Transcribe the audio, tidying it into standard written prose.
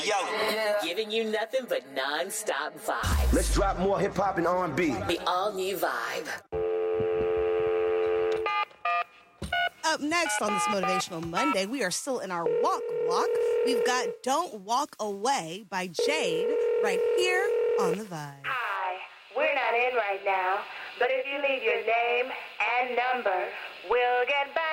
yo. Giving you nothing but non-stop vibes. Let's drop more hip-hop and R&B. The all-new Vibe. Up next on this Motivational Monday, we are still in our walk block. We've got Don't Walk Away by Jade right here on the Vibe. Hi, we're not in right now, but if you leave your name and number, we'll get back